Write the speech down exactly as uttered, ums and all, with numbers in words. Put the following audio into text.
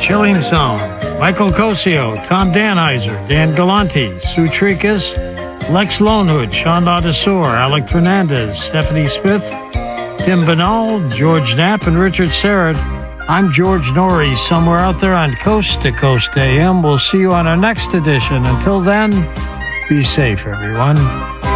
Chilling Zone, Michael Cosio, Tom Danheiser, Dan Galante, Sue Tricas, Lex Lonehood, Sean Laudesor, Alec Fernandez, Stephanie Smith, Tim Banal, George Knapp, and Richard Serrett. I'm George Norrie, somewhere out there on Coast to Coast A M. We'll see you on our next edition. Until then, be safe, everyone.